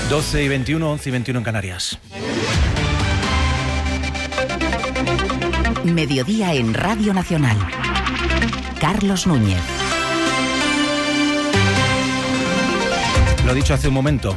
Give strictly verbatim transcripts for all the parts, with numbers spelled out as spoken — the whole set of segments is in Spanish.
doce y veintiuno, once y veintiuno en Canarias. Mediodía en Radio Nacional. Carlos Núñez. Lo dicho hace un momento.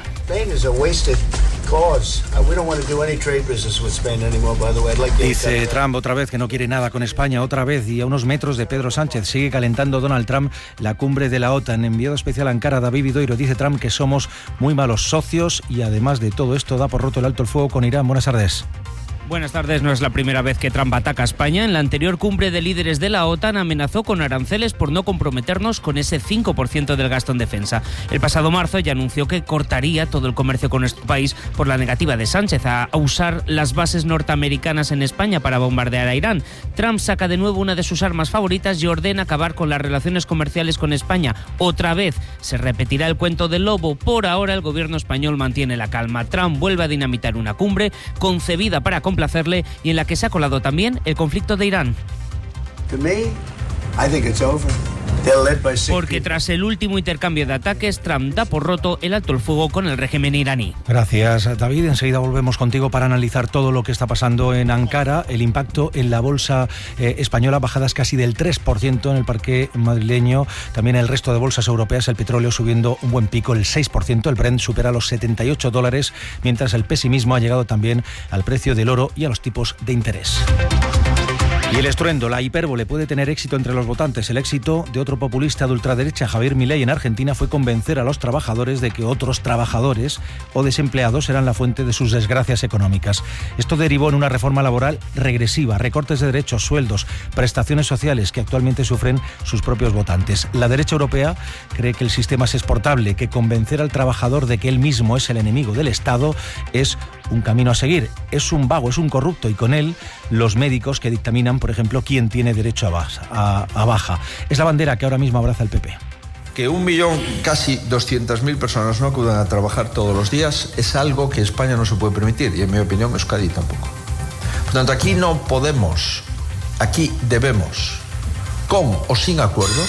Dice Trump otra vez que no quiere nada con España, otra vez, y a unos metros de Pedro Sánchez. Sigue calentando Donald Trump la cumbre de la OTAN. Enviado especial a Ankara, David Vidoiro, dice Trump que somos muy malos socios y además de todo esto da por roto el alto el fuego con Irán. Buenas tardes. Buenas tardes. No es la primera vez que Trump ataca a España. En la anterior cumbre de líderes de la OTAN amenazó con aranceles por no comprometernos con ese cinco por ciento del gasto en defensa. El pasado marzo ya anunció que cortaría todo el comercio con nuestro país por la negativa de Sánchez a usar las bases norteamericanas en España para bombardear a Irán. Trump saca de nuevo una de sus armas favoritas y ordena acabar con las relaciones comerciales con España. Otra vez se repetirá el cuento del lobo. Por ahora el gobierno español mantiene la calma. Trump vuelve a dinamitar una cumbre concebida para complacerle y en la que se ha colado también el conflicto de Irán. Porque tras el último intercambio de ataques, Trump da por roto el alto el fuego con el régimen iraní. Gracias, David. Enseguida volvemos contigo para analizar todo lo que está pasando en Ankara, el impacto en la bolsa eh, española, bajadas casi del tres por ciento en el parqué madrileño, también el resto de bolsas europeas, el petróleo subiendo un buen pico, el seis por ciento, el Brent supera los setenta y ocho dólares, mientras el pesimismo ha llegado también al precio del oro y a los tipos de interés. Y el estruendo, la hipérbole, puede tener éxito entre los votantes. El éxito de otro populista de ultraderecha, Javier Milei, en Argentina, fue convencer a los trabajadores de que otros trabajadores o desempleados eran la fuente de sus desgracias económicas. Esto derivó en una reforma laboral regresiva, recortes de derechos, sueldos, prestaciones sociales que actualmente sufren sus propios votantes. La derecha europea cree que el sistema es exportable, que convencer al trabajador de que él mismo es el enemigo del Estado es un camino a seguir. Es un vago, es un corrupto, y con él los médicos que dictaminan, por ejemplo, quién tiene derecho a baja, a, a baja. Es la bandera que ahora mismo abraza el P P. Que un millón, casi doscientas mil personas no acudan a trabajar todos los días es algo que España no se puede permitir, y en mi opinión Euskadi tampoco. Por tanto, aquí no podemos, aquí debemos, con o sin acuerdo,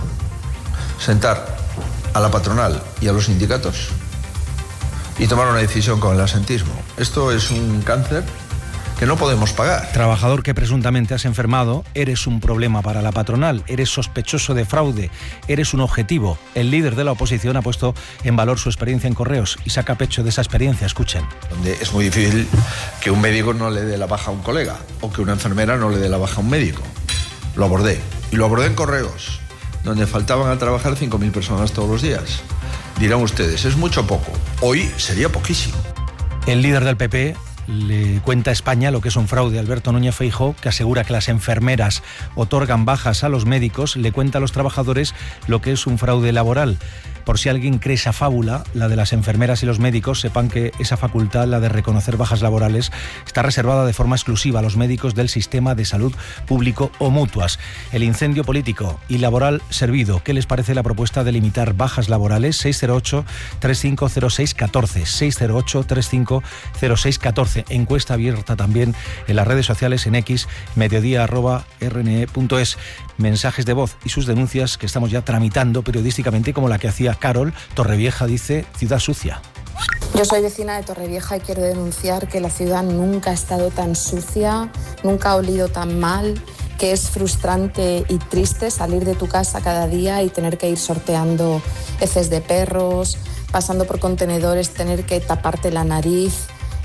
sentar a la patronal y a los sindicatos y tomar una decisión con el asentismo. Esto es un cáncer que no podemos pagar. Trabajador que presuntamente has enfermado, eres un problema para la patronal, eres sospechoso de fraude, eres un objetivo. El líder de la oposición ha puesto en valor su experiencia en Correos y saca pecho de esa experiencia. Escuchen. Donde es muy difícil que un médico no le dé la baja a un colega o que una enfermera no le dé la baja a un médico. Lo abordé. Y lo abordé en Correos, donde faltaban a trabajar cinco mil personas todos los días. Dirán ustedes, ¿es mucho o poco? Hoy sería poquísimo. El líder del P P le cuenta a España lo que es un fraude. Alberto Núñez Feijóo, que asegura que las enfermeras otorgan bajas a los médicos, le cuenta a los trabajadores lo que es un fraude laboral. Por si alguien cree esa fábula, la de las enfermeras y los médicos, sepan que esa facultad, la de reconocer bajas laborales, está reservada de forma exclusiva a los médicos del sistema de salud público o mutuas. El incendio político y laboral servido. ¿Qué les parece la propuesta de limitar bajas laborales? seis cero ocho, tres cinco cero seis, uno cuatro. seis cero ocho, tres cinco cero seis, uno cuatro. Encuesta abierta también en las redes sociales, en X, mediodía arroba r n e punto es. Mensajes de voz y sus denuncias que estamos ya tramitando periodísticamente, como la que hacía Carol. Torrevieja dice: ciudad sucia. Yo soy vecina de Torrevieja y quiero denunciar que la ciudad nunca ha estado tan sucia, nunca ha olido tan mal, que es frustrante y triste salir de tu casa cada día y tener que ir sorteando heces de perros, pasando por contenedores, tener que taparte la nariz,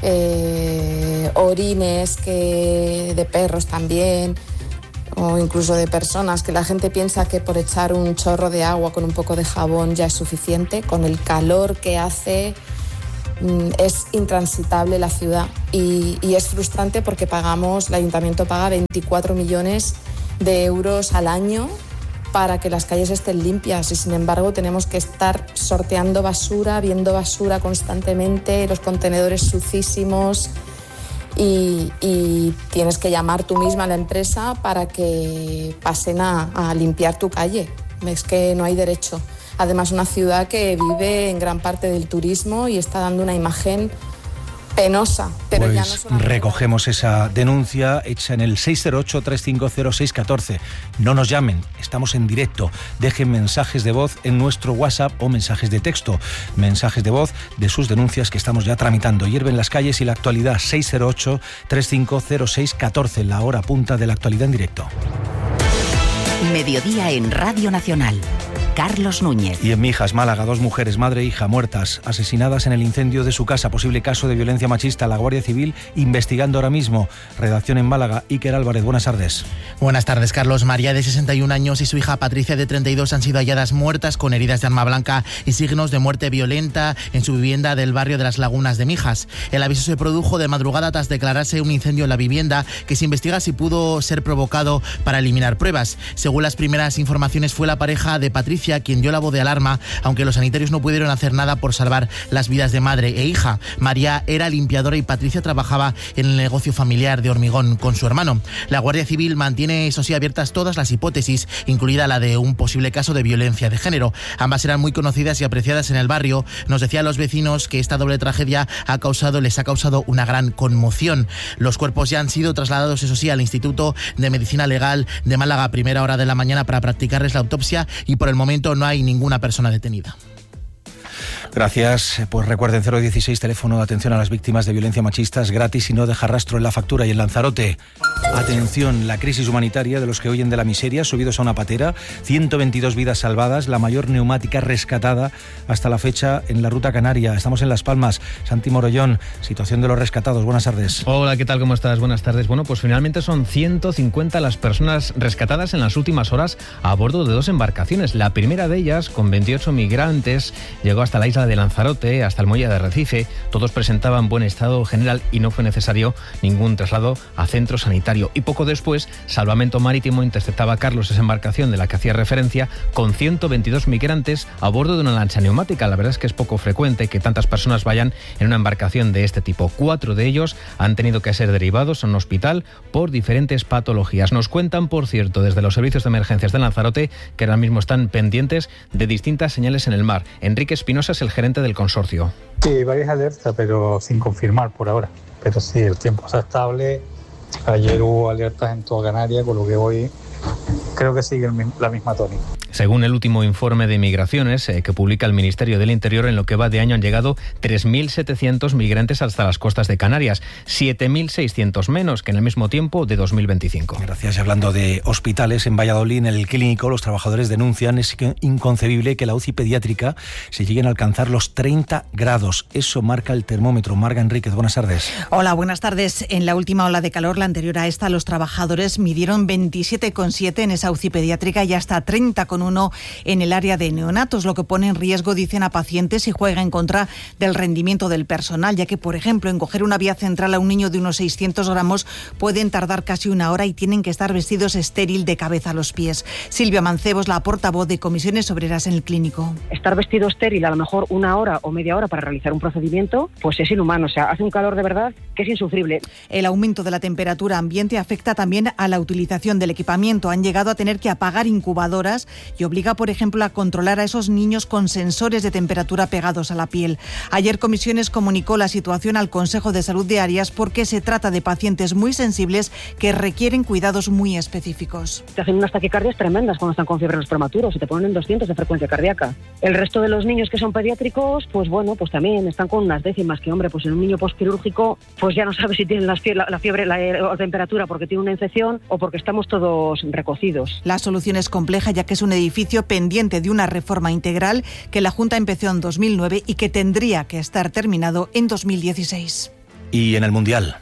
eh, orines que de perros también, o incluso de personas, que la gente piensa que por echar un chorro de agua con un poco de jabón ya es suficiente. Con el calor que hace es intransitable la ciudad y, y es frustrante porque pagamos, el ayuntamiento paga veinticuatro millones de euros al año para que las calles estén limpias y sin embargo tenemos que estar sorteando basura, viendo basura constantemente, los contenedores sucísimos. Y, y tienes que llamar tú misma a la empresa para que pasen a, a limpiar tu calle. Es que no hay derecho. Además, una ciudad que vive en gran parte del turismo y está dando una imagen penosa, pero pues ya no solamente... recogemos esa denuncia hecha en el seis cero ocho, tres cinco cero, seis uno cuatro. No nos llamen, estamos en directo. Dejen mensajes de voz en nuestro WhatsApp o mensajes de texto. Mensajes de voz de sus denuncias que estamos ya tramitando. Hierven las calles y la actualidad. Seis cero ocho, tres cinco cero, seis uno cuatro, la hora punta de la actualidad en directo. Mediodía en Radio Nacional. Carlos Núñez. Y en Mijas, Málaga, dos mujeres, madre e hija, muertas, asesinadas en el incendio de su casa. Posible caso de violencia machista. La Guardia Civil investigando ahora mismo. Redacción en Málaga. Iker Álvarez, buenas tardes. Buenas tardes, Carlos. María, de sesenta y un años, y su hija Patricia, de treinta y dos, han sido halladas muertas con heridas de arma blanca y signos de muerte violenta en su vivienda del barrio de Las Lagunas de Mijas. El aviso se produjo de madrugada tras declararse un incendio en la vivienda, que se investiga si pudo ser provocado para eliminar pruebas. Según las primeras informaciones, fue la pareja de Patricia quien dio la voz de alarma, aunque los sanitarios no pudieron hacer nada por salvar las vidas de madre e hija. María era limpiadora y Patricia trabajaba en el negocio familiar de hormigón con su hermano. La Guardia Civil mantiene, eso sí, abiertas todas las hipótesis, incluida la de un posible caso de violencia de género. Ambas eran muy conocidas y apreciadas en el barrio. Nos decían los vecinos que esta doble tragedia ha causado, les ha causado una gran conmoción. Los cuerpos ya han sido trasladados, eso sí, al Instituto de Medicina Legal de Málaga a primera hora de la mañana para practicarles la autopsia, y por el momento no hay ninguna persona detenida. Gracias. Pues recuerden, cero dieciséis, teléfono de atención a las víctimas de violencia machista, es gratis y no deja rastro en la factura. Y en Lanzarote, atención, la crisis humanitaria de los que huyen de la miseria, subidos a una patera, ciento veintidós vidas salvadas, la mayor neumática rescatada hasta la fecha en la ruta canaria. Estamos en Las Palmas. Santi Morollón, situación de los rescatados. Buenas tardes. Hola, ¿qué tal? ¿Cómo estás? Buenas tardes. Bueno, pues finalmente son ciento cincuenta las personas rescatadas en las últimas horas a bordo de dos embarcaciones. La primera de ellas, con veintiocho migrantes, llegó hasta la isla de Lanzarote, hasta el muelle de Arrecife. Todos presentaban buen estado general y no fue necesario ningún traslado a centro sanitario. Y poco después, Salvamento Marítimo interceptaba, Carlos, esa embarcación de la que hacía referencia, con ciento veintidós migrantes a bordo de una lancha neumática. La verdad es que es poco frecuente que tantas personas vayan en una embarcación de este tipo. Cuatro de ellos han tenido que ser derivados a un hospital por diferentes patologías. Nos cuentan, por cierto, desde los servicios de emergencias de Lanzarote, que ahora mismo están pendientes de distintas señales en el mar. Enrique Espinosa es el gerente del consorcio. Sí, varias alertas, pero sin confirmar por ahora. Pero sí, el tiempo está estable. Ayer hubo alertas en toda Canarias, con lo que hoy creo que sigue la misma tónica. Según el último informe de migraciones eh, que publica el Ministerio del Interior, en lo que va de año han llegado tres mil setecientos migrantes hasta las costas de Canarias, siete mil seiscientos menos que en el mismo tiempo de dos mil veinticinco. Gracias. Y hablando de hospitales, en Valladolid, en el clínico, los trabajadores denuncian es inconcebible que la U C I pediátrica se lleguen a alcanzar los treinta grados. Eso marca el termómetro. Marga Enríquez, buenas tardes. Hola, buenas tardes. En la última ola de calor, la anterior a esta, los trabajadores midieron veintisiete coma siete en esa U C I pediátrica y hasta treinta coma uno en el área de neonatos, lo que pone en riesgo, dicen, a pacientes y juega en contra del rendimiento del personal, ya que, por ejemplo, en coger una vía central a un niño de unos seiscientos gramos pueden tardar casi una hora y tienen que estar vestidos estéril de cabeza a los pies. Silvia Mancebos, la portavoz de Comisiones Obreras en el clínico. Estar vestido estéril a lo mejor una hora o media hora para realizar un procedimiento, pues es inhumano, o sea, hace un calor de verdad que es insufrible. El aumento de la temperatura ambiente afecta también a la utilización del equipamiento. Han llegado a tener que apagar incubadoras y obliga, por ejemplo, a controlar a esos niños con sensores de temperatura pegados a la piel. Ayer Comisiones comunicó la situación al Consejo de Salud de Arias porque se trata de pacientes muy sensibles que requieren cuidados muy específicos. Te hacen unas taquicardias tremendas cuando están con fiebre los prematuros y te ponen en doscientos de frecuencia cardíaca. El resto de los niños que son pediátricos, pues bueno, pues también están con unas décimas, que hombre, pues en un niño postquirúrgico, pues ya no sabe si tienen la fiebre, la, fiebre, la, la temperatura porque tiene una infección o porque estamos todos recocidos. La solución es compleja, ya que es un edificio pendiente de una reforma integral que la Junta empezó en dos mil nueve y que tendría que estar terminado en dos mil dieciséis. Y en el Mundial.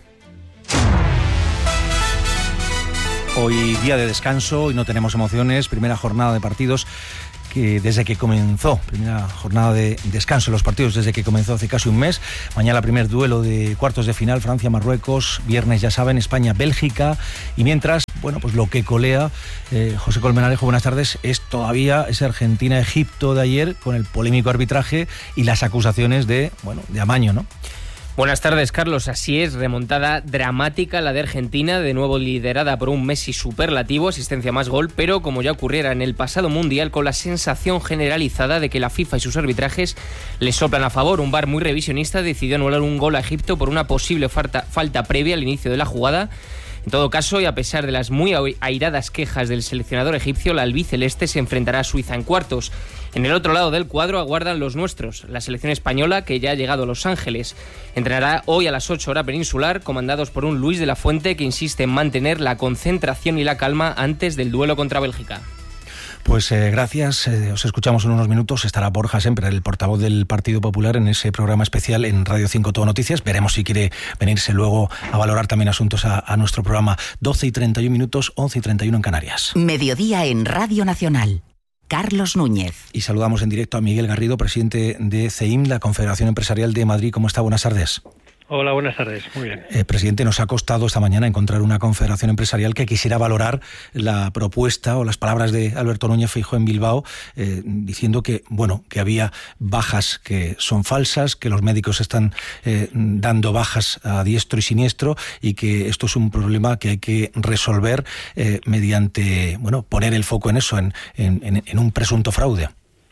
Hoy día de descanso y no tenemos emociones, primera jornada de partidos que desde que comenzó, primera jornada de descanso en los partidos desde que comenzó hace casi un mes. Mañana primer duelo de cuartos de final, Francia-Marruecos, viernes ya saben, España-Bélgica, y mientras, bueno, pues lo que colea, eh, José Colmenarejo, buenas tardes, es todavía ese Argentina-Egipto de ayer con el polémico arbitraje y las acusaciones de, bueno, de amaño, ¿no? Buenas tardes, Carlos. Así es, remontada dramática la de Argentina, de nuevo liderada por un Messi superlativo, asistencia más gol, pero como ya ocurriera en el pasado Mundial, con la sensación generalizada de que la FIFA y sus arbitrajes le soplan a favor. Un V A R muy revisionista decidió anular un gol a Egipto por una posible falta, falta previa al inicio de la jugada. En todo caso, y a pesar de las muy airadas quejas del seleccionador egipcio, la albiceleste se enfrentará a Suiza en cuartos. En el otro lado del cuadro aguardan los nuestros, la selección española, que ya ha llegado a Los Ángeles. Entrenará hoy a las ocho hora peninsular, comandados por un Luis de la Fuente que insiste en mantener la concentración y la calma antes del duelo contra Bélgica. Pues eh, gracias, eh, os escuchamos en unos minutos. Estará Borja Semper, el portavoz del Partido Popular, en ese programa especial en Radio cinco Todo Noticias. Veremos si quiere venirse luego a valorar también asuntos a, a nuestro programa. doce y treinta y un minutos, once y treinta y uno en Canarias. Mediodía en Radio Nacional. Carlos Núñez. Y saludamos en directo a Miguel Garrido, presidente de C E I M, la Confederación Empresarial de Madrid. ¿Cómo está? Buenas tardes. Hola, buenas tardes. Muy bien. Eh, presidente, nos ha costado esta mañana encontrar una confederación empresarial que quisiera valorar la propuesta o las palabras de Alberto Núñez Feijóo en Bilbao, eh, diciendo que, bueno, que había bajas que son falsas, que los médicos están eh, dando bajas a diestro y siniestro y que esto es un problema que hay que resolver eh, mediante, bueno, poner el foco en eso, en, en, en un presunto fraude.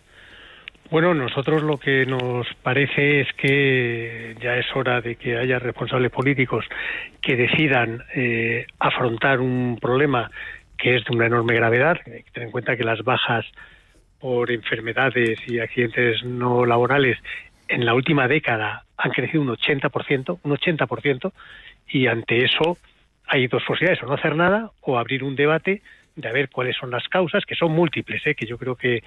Bueno, nosotros lo que nos parece es que ya es hora de que haya responsables políticos que decidan eh, afrontar un problema que es de una enorme gravedad. Hay que tener en cuenta que las bajas por enfermedades y accidentes no laborales en la última década han crecido un ochenta por ciento, un ochenta por ciento, y ante eso hay dos posibilidades: o no hacer nada o abrir un debate de a ver cuáles son las causas, que son múltiples, ¿eh? que yo creo que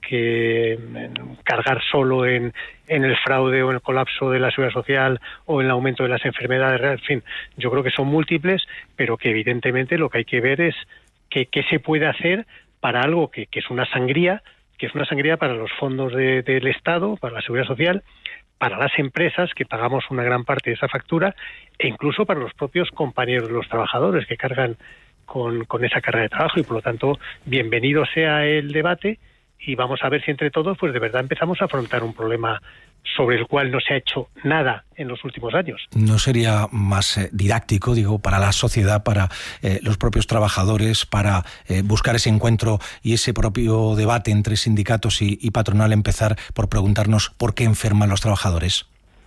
que cargar solo en, en el fraude o en el colapso de la seguridad social o en el aumento de las enfermedades, en fin, yo creo que son múltiples, pero que evidentemente lo que hay que ver es qué que se puede hacer para algo que, que es una sangría, que es una sangría para los fondos de, del Estado, para la seguridad social, para las empresas que pagamos una gran parte de esa factura, e incluso para los propios compañeros, los trabajadores que cargan con, con esa carga de trabajo, y por lo tanto bienvenido sea el debate. Y vamos a ver si entre todos, pues de verdad empezamos a afrontar un problema sobre el cual no se ha hecho nada en los últimos años. ¿No sería más eh, didáctico, digo, para la sociedad, para eh, los propios trabajadores, para eh, buscar ese encuentro y ese propio debate entre sindicatos y, y patronal, empezar por preguntarnos por qué enferman los trabajadores?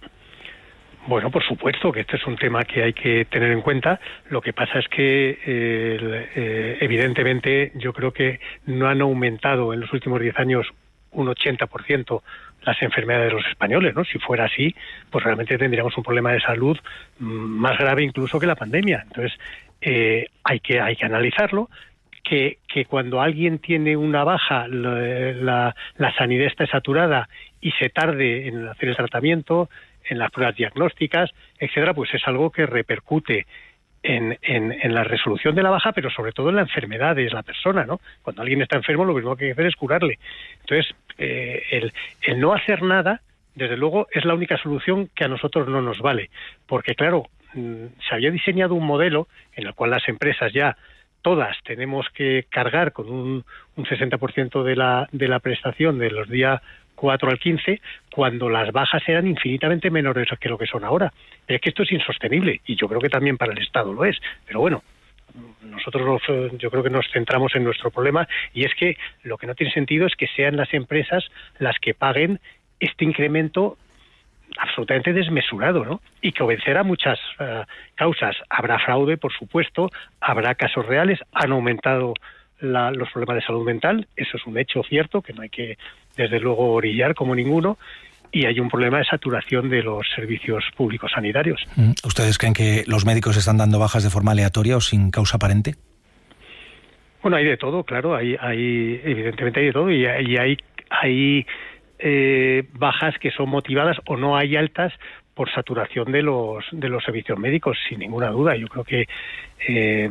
Bueno, por supuesto que este es un tema que hay que tener en cuenta. Lo que pasa es que eh, eh, evidentemente yo creo que no han aumentado en los últimos diez años un ochenta por ciento las enfermedades de los españoles, ¿no? Si fuera así, pues realmente tendríamos un problema de salud más grave incluso que la pandemia. Entonces, eh, hay que hay que analizarlo. Que, que cuando alguien tiene una baja, la, la, la sanidad está saturada y se tarde en hacer el tratamiento, en las pruebas diagnósticas, etcétera, pues es algo que repercute en, en, en la resolución de la baja, pero sobre todo en la enfermedad de la persona, ¿no? Cuando alguien está enfermo, lo primero que hay que hacer es curarle. Entonces, eh, el, el no hacer nada, desde luego, es la única solución que a nosotros no nos vale. Porque, claro, se había diseñado un modelo en el cual las empresas ya todas tenemos que cargar con un, un sesenta por ciento de la, de la prestación de los días cuatro al quince, cuando las bajas eran infinitamente menores que lo que son ahora. Es que esto es insostenible, y yo creo que también para el Estado lo es. Pero bueno, nosotros nos, yo creo que nos centramos en nuestro problema, y es que lo que no tiene sentido es que sean las empresas las que paguen este incremento absolutamente desmesurado, ¿no? Y que obedecerá muchas uh, causas. Habrá fraude, por supuesto, habrá casos reales, han aumentado la, los problemas de salud mental, eso es un hecho cierto, que no hay que, desde luego, orillar como ninguno, y hay un problema de saturación de los servicios públicos sanitarios. ¿Ustedes creen que los médicos están dando bajas de forma aleatoria o sin causa aparente? Bueno, hay de todo, claro, hay, hay evidentemente hay de todo, y, y hay, hay eh, bajas que son motivadas o no hay altas por saturación de los de los servicios médicos, sin ninguna duda. Yo creo que eh,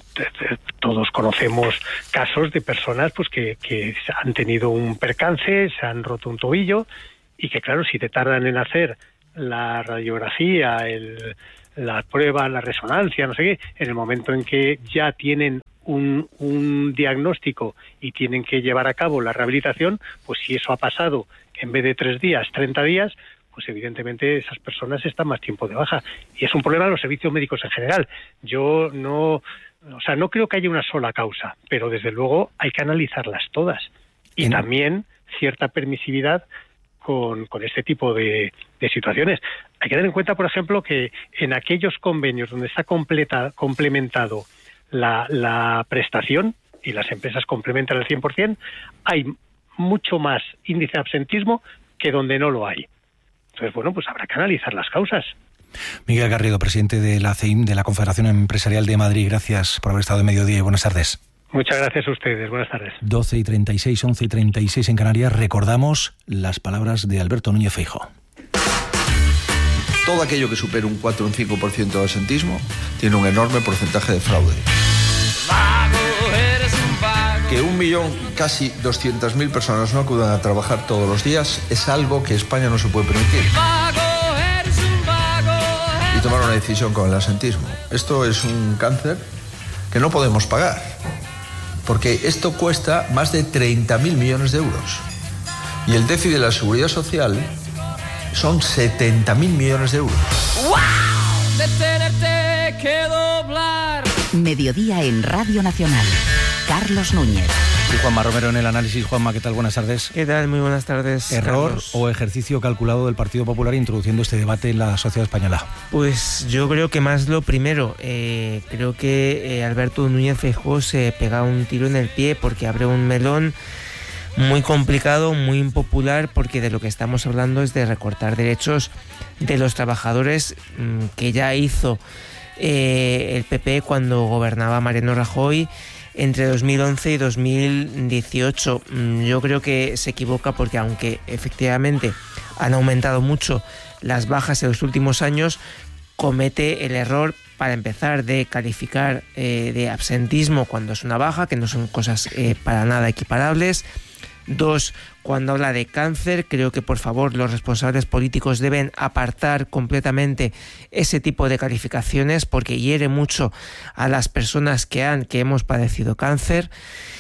todos conocemos casos de personas pues que, que han tenido un percance, se han roto un tobillo, y que claro, si te tardan en hacer la radiografía, el, la prueba, la resonancia, no sé qué, en el momento en que ya tienen un, un diagnóstico y tienen que llevar a cabo la rehabilitación, pues si eso ha pasado en vez de tres días, treinta días, pues evidentemente esas personas están más tiempo de baja. Y es un problema de los servicios médicos en general. Yo no, o sea, no creo que haya una sola causa, pero desde luego hay que analizarlas todas. Y en... también cierta permisividad con, con este tipo de, de situaciones. Hay que tener en cuenta, por ejemplo, que en aquellos convenios donde está completa, complementado la, la prestación y las empresas complementan al cien por ciento, hay mucho más índice de absentismo que donde no lo hay. Entonces, bueno, pues habrá que analizar las causas. Miguel Garrido, presidente de la C E I M, de la Confederación Empresarial de Madrid, gracias por haber estado en Mediodía y buenas tardes. Muchas gracias a ustedes, buenas tardes. doce y treinta y seis, once y treinta y seis en Canarias, recordamos las palabras de Alberto Núñez Feijóo. Todo aquello que supere un cuatro o un cinco por ciento de absentismo tiene un enorme porcentaje de fraude. Que un millón, casi doscientas mil personas no acudan a trabajar todos los días es algo que España no se puede permitir. Y tomar una decisión con el absentismo. Esto es un cáncer que no podemos pagar, porque esto cuesta más de treinta mil millones de euros. Y el déficit de la seguridad social son setenta mil millones de euros. ¡Wow! De tenerte que doblar. Mediodía en Radio Nacional. Carlos Núñez. Y Juanma Romero en el análisis. Juanma, ¿qué tal? Buenas tardes. ¿Qué tal? Muy buenas tardes. ¿Error Carlos. o ejercicio calculado del Partido Popular introduciendo este debate en la sociedad española? Pues yo creo que más lo primero. Eh, creo que eh, Alberto Núñez Feijóo se pega un tiro en el pie porque abre un melón muy complicado, muy impopular, porque de lo que estamos hablando es de recortar derechos de los trabajadores mmm, que ya hizo eh, el P P cuando gobernaba Mariano Rajoy entre dos mil once y dos mil dieciocho. Yo creo que se equivoca porque aunque efectivamente han aumentado mucho las bajas en los últimos años, comete el error, para empezar, de calificar eh, de absentismo cuando es una baja, que no son cosas eh, para nada equiparables. Dos, cuando habla de cáncer, creo que por favor los responsables políticos deben apartar completamente ese tipo de calificaciones porque hiere mucho a las personas que han, que hemos padecido cáncer.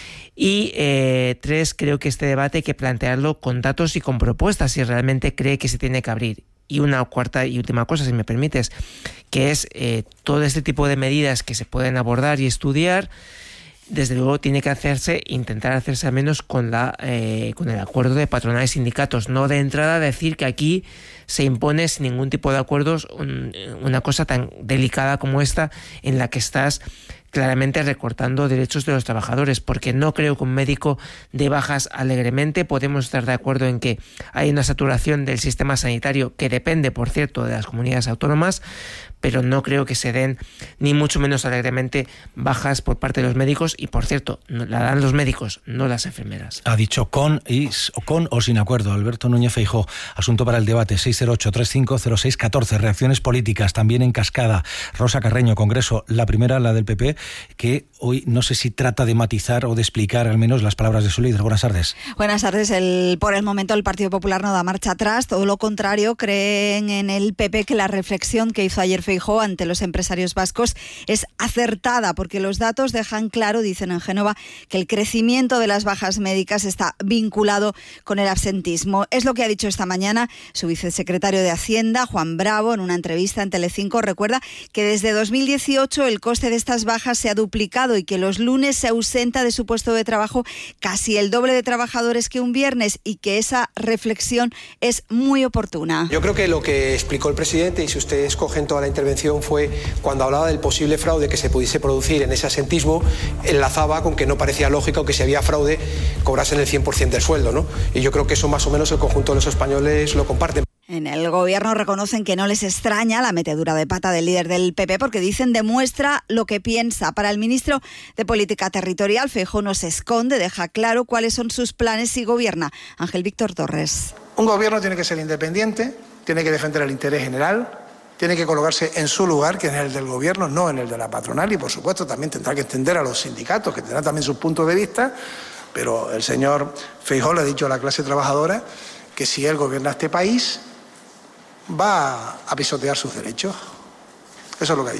Y eh, tres, creo que este debate hay que plantearlo con datos y con propuestas si realmente cree que se tiene que abrir. Y una cuarta y última cosa, si me permites, que es eh, todo este tipo de medidas que se pueden abordar y estudiar. Desde luego tiene que hacerse, intentar hacerse al menos con la eh, con el acuerdo de patronal y sindicatos, no de entrada decir que aquí se impone sin ningún tipo de acuerdos un, una cosa tan delicada como esta en la que estás claramente recortando derechos de los trabajadores, porque no creo que un médico dé bajas alegremente. Podemos estar de acuerdo en que hay una saturación del sistema sanitario que depende, por cierto, de las comunidades autónomas, pero no creo que se den ni mucho menos alegremente bajas por parte de los médicos y, por cierto, la dan los médicos, no las enfermeras. Ha dicho con, y, con o sin acuerdo Alberto Núñez Feijóo. Asunto para el debate, seis cero ocho, treinta y cinco, cero seis, catorce. Reacciones políticas también en cascada. Rosa Carreño, Congreso, la primera, la del P P, que hoy no sé si trata de matizar o de explicar al menos las palabras de su líder. Buenas tardes. Buenas tardes. El, por el momento el Partido Popular no da marcha atrás, todo lo contrario, creen en el P P que la reflexión que hizo ayer Feijóo ante los empresarios vascos es acertada, porque los datos dejan claro, dicen en Génova, que el crecimiento de las bajas médicas está vinculado con el absentismo. Es lo que ha dicho esta mañana su vicesecretario de Hacienda, Juan Bravo, en una entrevista en Telecinco. Recuerda que desde dos mil dieciocho el coste de estas bajas se ha duplicado y que los lunes se ausenta de su puesto de trabajo casi el doble de trabajadores que un viernes, y que esa reflexión es muy oportuna. Yo creo que lo que explicó el presidente, y si ustedes cogen toda la intervención, fue cuando hablaba del posible fraude que se pudiese producir en ese asentismo, enlazaba con que no parecía lógico que si había fraude cobrasen el cien por ciento del sueldo, ¿no? Y yo creo que eso más o menos el conjunto de los españoles lo comparten. En el gobierno reconocen que no les extraña la metedura de pata del líder del P P, porque dicen demuestra lo que piensa. Para el ministro de Política Territorial, Feijóo no se esconde, deja claro cuáles son sus planes si gobierna. Ángel Víctor Torres. Un gobierno tiene que ser independiente, tiene que defender el interés general, tiene que colocarse en su lugar, que es el del gobierno, no en el de la patronal, y por supuesto también tendrá que entender a los sindicatos, que tendrán también sus puntos de vista, pero el señor Feijóo le ha dicho a la clase trabajadora que si él gobierna este país va a pisotear sus derechos. Eso es lo que ha dicho.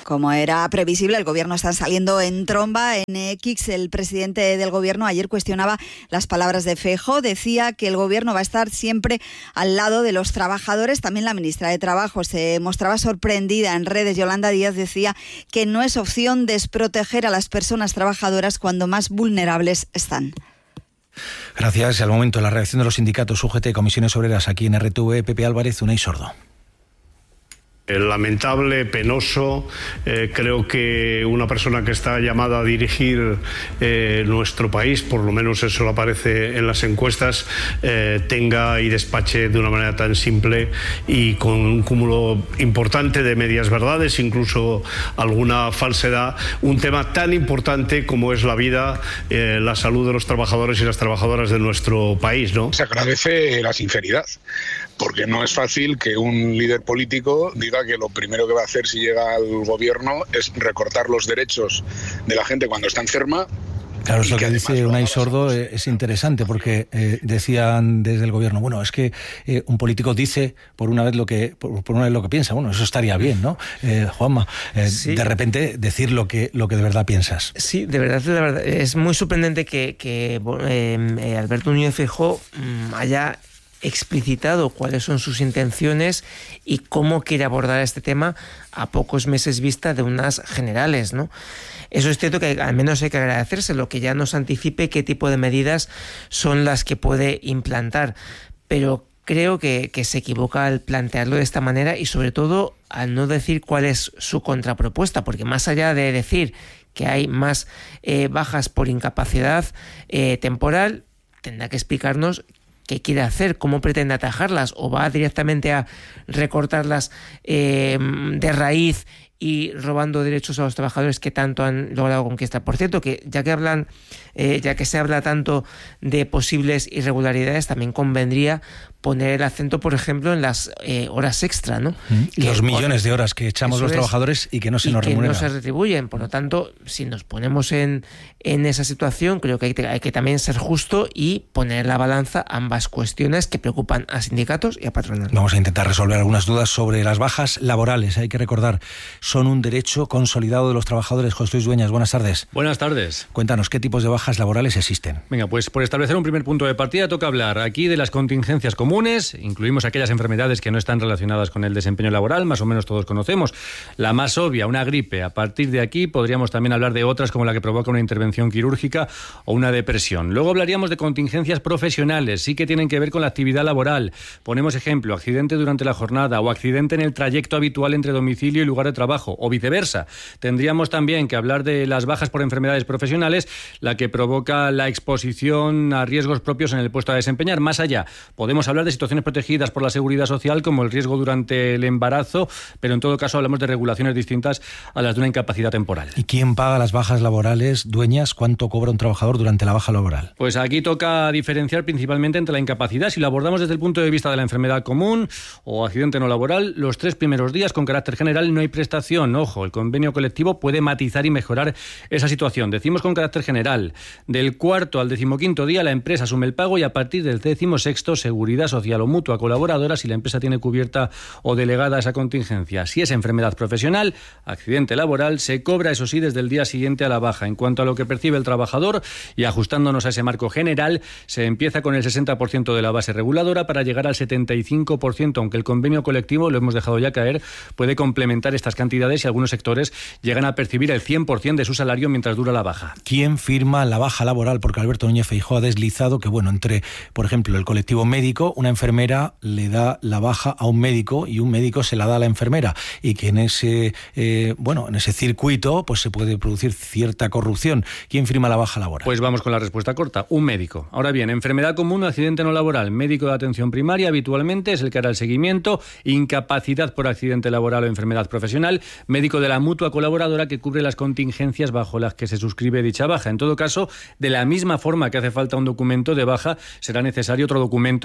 Como era previsible, el Gobierno está saliendo en tromba. En X, el presidente del Gobierno ayer cuestionaba las palabras de Feijóo. Decía que el Gobierno va a estar siempre al lado de los trabajadores. También la ministra de Trabajo se mostraba sorprendida en redes. Yolanda Díaz decía que no es opción desproteger a las personas trabajadoras cuando más vulnerables están. Gracias. Al momento, la reacción de los sindicatos U G T, Comisiones Obreras, aquí en R T V, Pepe Álvarez, Unai Sordo. Lamentable, penoso. Eh, creo que una persona que está llamada a dirigir eh, nuestro país, por lo menos eso lo aparece en las encuestas, eh, tenga y despache de una manera tan simple y con un cúmulo importante de medias verdades, incluso alguna falsedad, un tema tan importante como es la vida, eh, la salud de los trabajadores y las trabajadoras de nuestro país, ¿no? Se agradece la sinceridad, porque no es fácil que un líder político diga que lo primero que va a hacer si llega al gobierno es recortar los derechos de la gente cuando está enferma. Claro, eso que dice Unai Sordo es interesante, porque eh, decían desde el gobierno, bueno, es que eh, un político dice por una vez lo que por, por una vez lo que piensa. Bueno, eso estaría bien, ¿no? Eh, Juanma, eh, sí. De repente decir lo que lo que de verdad piensas. Sí, de verdad, de verdad es muy sorprendente que, que eh, Alberto Núñez Feijóo mmm, haya explicitado cuáles son sus intenciones y cómo quiere abordar este tema a pocos meses vista de unas generales, ¿no? Eso es cierto que al menos hay que agradecérselo, que ya nos anticipe qué tipo de medidas son las que puede implantar, pero creo que, que se equivoca al plantearlo de esta manera y sobre todo al no decir cuál es su contrapropuesta, porque más allá de decir que hay más eh, bajas por incapacidad eh, temporal, tendrá que explicarnos qué quiere hacer, cómo pretende atajarlas, o va directamente a recortarlas eh, de raíz y robando derechos a los trabajadores que tanto han logrado conquistar. Por cierto, que ya que hablan, eh, ya que se habla tanto de posibles irregularidades, también convendría poner el acento, por ejemplo, en las eh, horas extra, ¿no? Y los millones de horas que echamos los trabajadores y que no se nos remuneran. Y que no se retribuyen. Por lo tanto, si nos ponemos en, en esa situación, creo que hay, hay que también ser justo y poner en la balanza ambas cuestiones que preocupan a sindicatos y a patronal. Vamos a intentar resolver algunas dudas sobre las bajas laborales. Hay que recordar, son un derecho consolidado de los trabajadores. José Luis Dueñas, buenas tardes. Buenas tardes. Cuéntanos, ¿qué tipos de bajas laborales existen? Venga, pues por establecer un primer punto de partida toca hablar aquí de las contingencias comunes. Incluimos aquellas enfermedades que no están relacionadas con el desempeño laboral, más o menos todos conocemos. La más obvia, una gripe. A partir de aquí podríamos también hablar de otras como la que provoca una intervención quirúrgica o una depresión. Luego hablaríamos de contingencias profesionales, sí que tienen que ver con la actividad laboral. Ponemos ejemplo, accidente durante la jornada o accidente en el trayecto habitual entre domicilio y lugar de trabajo, o viceversa. Tendríamos también que hablar de las bajas por enfermedades profesionales, la que provoca la exposición a riesgos propios en el puesto a desempeñar. Más allá, podemos hablar de situaciones protegidas por la seguridad social, como el riesgo durante el embarazo, pero en todo caso hablamos de regulaciones distintas a las de una incapacidad temporal. ¿Y quién paga las bajas laborales, Dueñas? ¿Cuánto cobra un trabajador durante la baja laboral? Pues aquí toca diferenciar principalmente entre la incapacidad. Si lo abordamos desde el punto de vista de la enfermedad común o accidente no laboral, los tres primeros días con carácter general no hay prestación. Ojo, el convenio colectivo puede matizar y mejorar esa situación. Decimos con carácter general. Del cuarto al decimoquinto día la empresa asume el pago y a partir del decimosexto seguridad social o mutua colaboradora si la empresa tiene cubierta o delegada esa contingencia. Si es enfermedad profesional, accidente laboral, se cobra, eso sí, desde el día siguiente a la baja. En cuanto a lo que percibe el trabajador, y ajustándonos a ese marco general, se empieza con el sesenta por ciento de la base reguladora para llegar al setenta y cinco por ciento, aunque el convenio colectivo, lo hemos dejado ya caer, puede complementar estas cantidades y algunos sectores llegan a percibir el cien por ciento de su salario mientras dura la baja. ¿Quién firma la baja laboral? Porque Alberto Núñez Feijóo ha deslizado que, bueno, entre, por ejemplo, el colectivo médico, una enfermera le da la baja a un médico y un médico se la da a la enfermera, y que en ese eh, bueno, en ese circuito pues se puede producir cierta corrupción. ¿Quién firma la baja laboral? Pues vamos con la respuesta corta, un médico. Ahora bien, enfermedad común o accidente no laboral, médico de atención primaria habitualmente es el que hará el seguimiento, incapacidad por accidente laboral o enfermedad profesional, médico de la mutua colaboradora que cubre las contingencias bajo las que se suscribe dicha baja. En todo caso, de la misma forma que hace falta un documento de baja, será necesario otro documento que certifique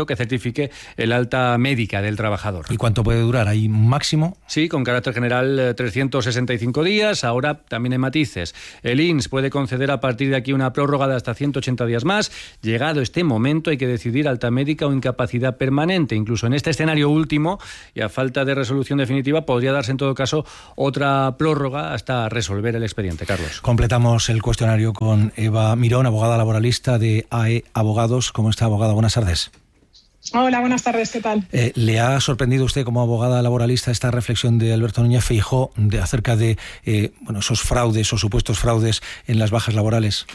justifique el alta médica del trabajador. ¿Y cuánto puede durar? ¿Hay un máximo? Sí, con carácter general trescientos sesenta y cinco días. Ahora también hay matices. El I N S puede conceder a partir de aquí una prórroga de hasta ciento ochenta días más. Llegado este momento hay que decidir alta médica o incapacidad permanente. Incluso en este escenario último, y a falta de resolución definitiva, podría darse en todo caso otra prórroga hasta resolver el expediente. Carlos. Completamos el cuestionario con Eva Mirón, abogada laboralista de A E Abogados. ¿Cómo está, abogada? Buenas tardes. Hola, buenas tardes, ¿qué tal? Eh, ¿Le ha sorprendido usted como abogada laboralista esta reflexión de Alberto Núñez Feijóo de, acerca de eh, bueno, esos fraudes o supuestos fraudes en las bajas laborales?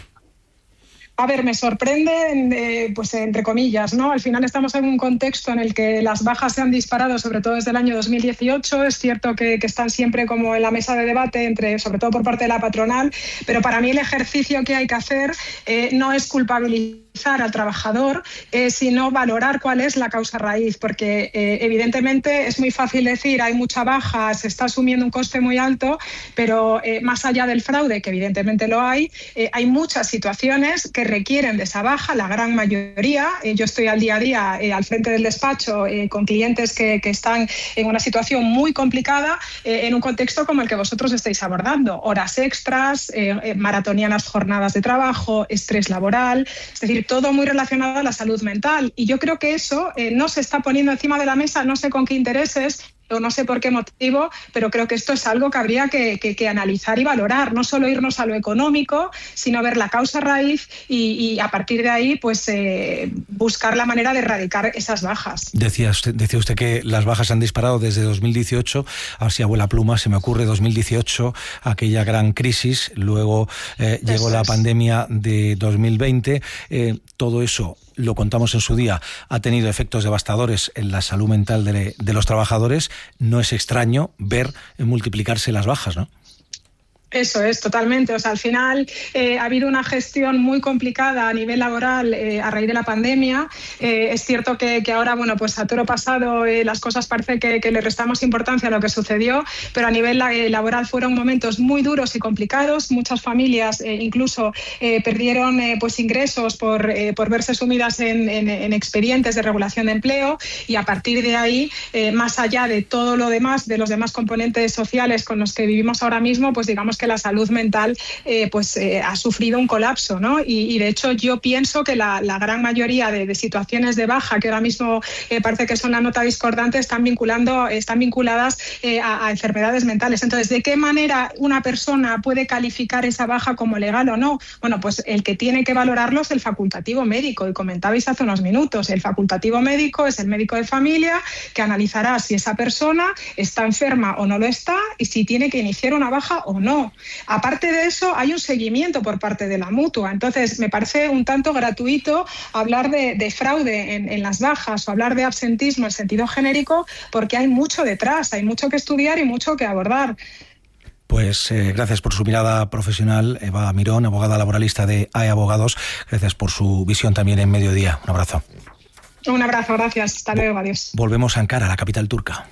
A ver, me sorprende, eh, pues entre comillas, ¿no? Al final estamos en un contexto en el que las bajas se han disparado, sobre todo desde el año dos mil dieciocho. Es cierto que, que están siempre como en la mesa de debate, entre, sobre todo por parte de la patronal, pero para mí el ejercicio que hay que hacer eh, no es culpabilizar al trabajador, eh, sino valorar cuál es la causa raíz, porque eh, evidentemente es muy fácil decir hay mucha baja, se está asumiendo un coste muy alto, pero eh, más allá del fraude, que evidentemente lo hay, eh, hay muchas situaciones que requieren de esa baja, la gran mayoría. Eh, yo estoy al día a día eh, al frente del despacho eh, con clientes que, que están en una situación muy complicada eh, en un contexto como el que vosotros estáis abordando. Horas extras, eh, eh, maratonianas jornadas de trabajo, estrés laboral, es decir, todo muy relacionado a la salud mental. Y yo creo que eso eh, no se está poniendo encima de la mesa, no sé con qué intereses, o no sé por qué motivo, pero creo que esto es algo que habría que, que, que analizar y valorar, no solo irnos a lo económico, sino ver la causa raíz y, y a partir de ahí pues eh, buscar la manera de erradicar esas bajas. Decía usted, decía usted que las bajas se han disparado desde dos mil dieciocho, a ver si abuela pluma, se me ocurre dos mil dieciocho, aquella gran crisis, luego eh, llegó eso la es. pandemia de dos mil veinte, eh, todo eso, lo contamos en su día, ha tenido efectos devastadores en la salud mental de, de los trabajadores. No es extraño ver multiplicarse las bajas, ¿no? Eso es, totalmente. O sea, al final eh, ha habido una gestión muy complicada a nivel laboral eh, a raíz de la pandemia. Eh, es cierto que, que ahora, bueno, pues a toro pasado eh, las cosas parece que, que le restamos importancia a lo que sucedió, pero a nivel eh, laboral fueron momentos muy duros y complicados. Muchas familias eh, incluso eh, perdieron eh, pues ingresos por, eh, por verse sumidas en, en, en expedientes de regulación de empleo, y a partir de ahí, eh, más allá de todo lo demás, de los demás componentes sociales con los que vivimos ahora mismo, pues digamos que la salud mental eh, pues eh, ha sufrido un colapso, ¿no? Y, y de hecho yo pienso que la, la gran mayoría de, de situaciones de baja que ahora mismo eh, parece que son la nota discordante están vinculando, están vinculadas eh, a, a enfermedades mentales. Entonces, ¿de qué manera una persona puede calificar esa baja como legal o no? Bueno, pues el que tiene que valorarlo es el facultativo médico, y comentabais hace unos minutos, el facultativo médico es el médico de familia que analizará si esa persona está enferma o no lo está y si tiene que iniciar una baja o no. Aparte de eso, hay un seguimiento por parte de la mutua. Entonces, me parece un tanto gratuito hablar de, de fraude en, en las bajas o hablar de absentismo en sentido genérico, porque hay mucho detrás, hay mucho que estudiar y mucho que abordar. Pues eh, gracias por su mirada profesional, Eva Mirón, abogada laboralista de A E Abogados. Gracias por su visión también en Mediodía. Un abrazo. Un abrazo, gracias. Hasta luego, adiós. Volvemos a Ankara, la capital turca.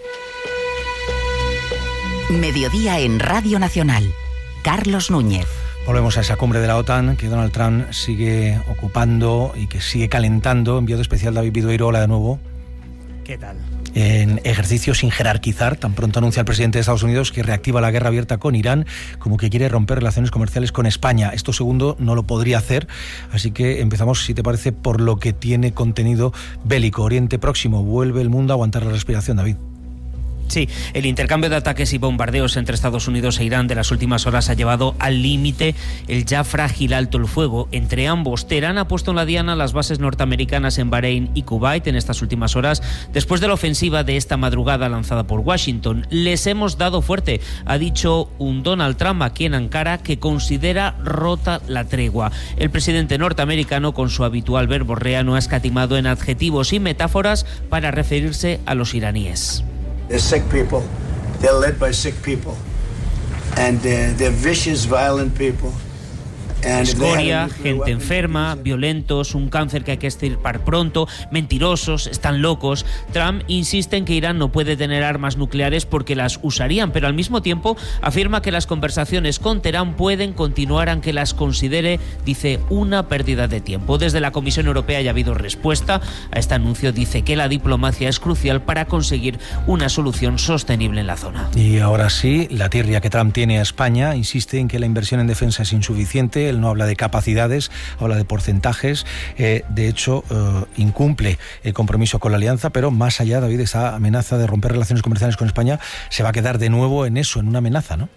Mediodía en Radio Nacional. Carlos Núñez. Volvemos a esa cumbre de la OTAN que Donald Trump sigue ocupando y que sigue calentando. Enviado especial David Bidueiro, hola de nuevo. ¿Qué tal? En ejercicio sin jerarquizar, tan pronto anuncia el presidente de Estados Unidos que reactiva la guerra abierta con Irán, como que quiere romper relaciones comerciales con España. Esto segundo no lo podría hacer, así que empezamos, si te parece, por lo que tiene contenido bélico. Oriente Próximo, vuelve el mundo a aguantar la respiración, David. Sí, el intercambio de ataques y bombardeos entre Estados Unidos e Irán de las últimas horas ha llevado al límite el ya frágil alto el fuego entre ambos. Teherán ha puesto en la diana las bases norteamericanas en Bahrein y Kuwait en estas últimas horas, después de la ofensiva de esta madrugada lanzada por Washington. Les hemos dado fuerte, ha dicho un Donald Trump aquí en Ankara, que considera rota la tregua. El presidente norteamericano, con su habitual verborrea, no ha escatimado en adjetivos y metáforas para referirse a los iraníes. They're sick people. They're led by sick people. And uh, they're vicious, violent people. Escoria, gente enferma, violentos, un cáncer que hay que extirpar pronto, mentirosos, están locos. Trump insiste en que Irán no puede tener armas nucleares porque las usarían, pero al mismo tiempo afirma que las conversaciones con Teherán pueden continuar aunque las considere, dice, una pérdida de tiempo. Desde la Comisión Europea ya ha habido respuesta a este anuncio. Dice que la diplomacia es crucial para conseguir una solución sostenible en la zona. Y ahora sí, la tirria que Trump tiene a España, insiste en que la inversión en defensa es insuficiente. Él no habla de capacidades, habla de porcentajes. Eh, de hecho, eh, incumple el compromiso con la alianza, pero más allá, David, esa amenaza de romper relaciones comerciales con España se va a quedar de nuevo en eso, en una amenaza, ¿no?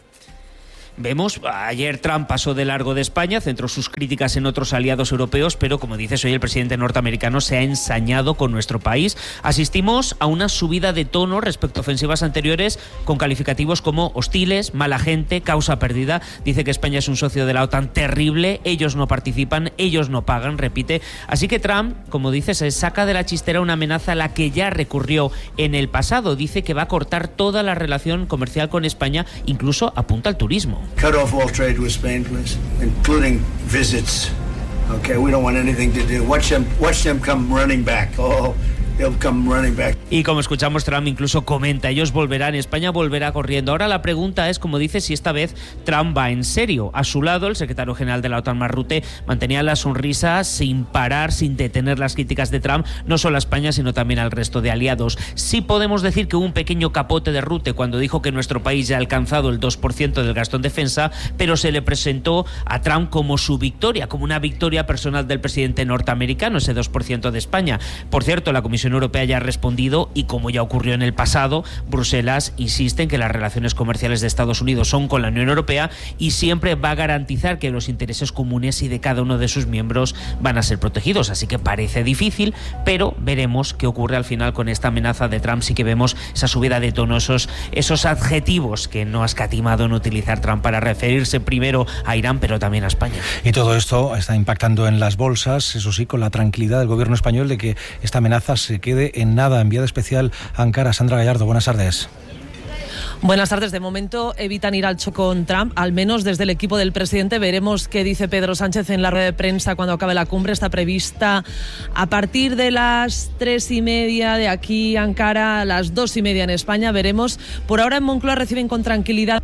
Vemos, ayer Trump pasó de largo de España, centró sus críticas en otros aliados europeos, pero como dices, hoy el presidente norteamericano se ha ensañado con nuestro país. Asistimos a una subida de tono respecto a ofensivas anteriores con calificativos como hostiles, mala gente, causa perdida. Dice que España es un socio de la OTAN terrible, ellos no participan, ellos no pagan, repite. Así que Trump, como dices, se saca de la chistera una amenaza a la que ya recurrió en el pasado. Dice que va a cortar toda la relación comercial con España, incluso apunta al turismo. Cut off all trade with Spain, please, including visits. Okay, we don't want anything to do. Watch them, watch them come running back. Oh, they'll come running back. Y como escuchamos, Trump incluso comenta, ellos volverán, España volverá corriendo. Ahora la pregunta es, como dice, si esta vez Trump va en serio. A su lado, el secretario general de la OTAN, Mark Rutte, mantenía la sonrisa sin parar, sin detener las críticas de Trump, no solo a España, sino también al resto de aliados. Sí podemos decir que hubo un pequeño capote de Rutte cuando dijo que nuestro país ya ha alcanzado el dos por ciento del gasto en defensa, pero se le presentó a Trump como su victoria, como una victoria personal del presidente norteamericano, ese dos por ciento de España. Por cierto, la Comisión Europea ya ha respondido y, como ya ocurrió en el pasado, Bruselas insiste en que las relaciones comerciales de Estados Unidos son con la Unión Europea y siempre va a garantizar que los intereses comunes y de cada uno de sus miembros van a ser protegidos. Así que parece difícil, pero veremos qué ocurre al final con esta amenaza de Trump. Sí que vemos esa subida de tono, esos, esos adjetivos que no ha escatimado en utilizar Trump para referirse primero a Irán, pero también a España. Y todo esto está impactando en las bolsas, eso sí, con la tranquilidad del gobierno español de que esta amenaza se quede en nada. Enviada especial a Ankara, Sandra Gallardo, buenas tardes. Buenas tardes. De momento evitan ir al choque con Trump, al menos desde el equipo del presidente. Veremos qué dice Pedro Sánchez en la rueda de prensa cuando acabe la cumbre. Está prevista a partir de las tres y media de aquí, Ankara, a las dos y media en España. Veremos. Por ahora en Moncloa reciben con tranquilidad.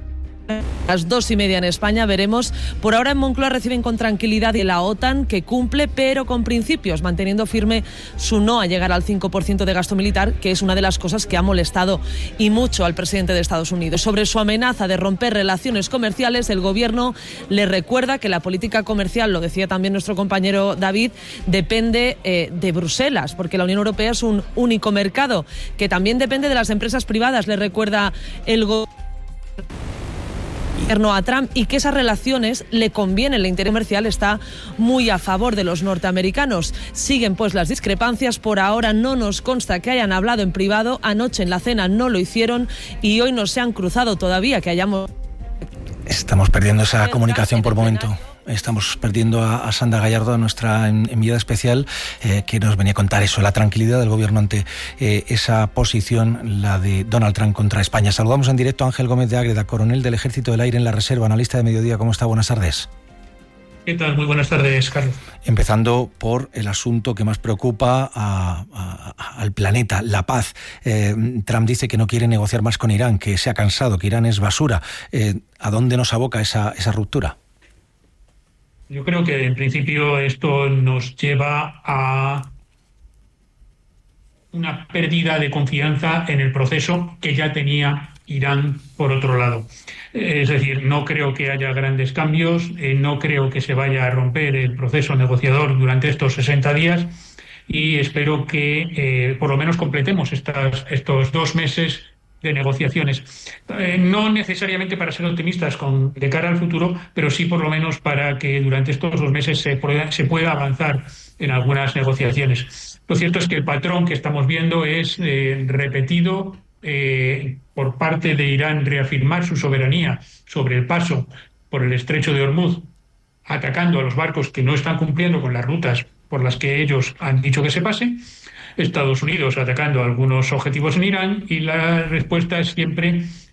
A las dos y media en España, veremos. Por ahora en Moncloa reciben con tranquilidad de la OTAN, que cumple, pero con principios, manteniendo firme su no a llegar al cinco por ciento de gasto militar, que es una de las cosas que ha molestado y mucho al presidente de Estados Unidos. Sobre su amenaza de romper relaciones comerciales, el gobierno le recuerda que la política comercial, lo decía también nuestro compañero David, depende eh, de Bruselas, porque la Unión Europea es un único mercado, que también depende de las empresas privadas, le recuerda el gobierno a Trump, y que esas relaciones le convienen. El interés comercial está muy a favor de los norteamericanos. Siguen pues las discrepancias. Por ahora no nos consta que hayan hablado en privado. Anoche en la cena no lo hicieron y hoy no se han cruzado todavía, que hayamos... Estamos perdiendo esa comunicación por momento. Estamos perdiendo a, a Sandra Gallardo, a nuestra enviada especial, eh, que nos venía a contar eso, la tranquilidad del gobierno ante eh, esa posición, la de Donald Trump contra España. Saludamos en directo a Ángel Gómez de Ágreda, coronel del Ejército del Aire en la Reserva, analista de Mediodía. ¿Cómo está? Buenas tardes. ¿Qué tal? Muy buenas tardes, Carlos. Empezando por el asunto que más preocupa a, a, al planeta, la paz. Eh, Trump dice que no quiere negociar más con Irán, que se ha cansado, que Irán es basura. Eh, ¿A dónde nos aboca esa, esa ruptura? Yo creo que en principio esto nos lleva a una pérdida de confianza en el proceso que ya tenía Irán por otro lado. Es decir, no creo que haya grandes cambios, eh, no creo que se vaya a romper el proceso negociador durante estos sesenta días y espero que eh, por lo menos completemos estas, estos dos meses de negociaciones. Eh, no necesariamente para ser optimistas con, de cara al futuro, pero sí por lo menos para que durante estos dos meses se pueda, se pueda avanzar en algunas negociaciones. Lo cierto es que el patrón que estamos viendo es eh, repetido eh, por parte de Irán, reafirmar su soberanía sobre el paso por el estrecho de Hormuz, atacando a los barcos que no están cumpliendo con las rutas por las que ellos han dicho que se pase. Estados Unidos atacando algunos objetivos en Irán y la respuesta es siempre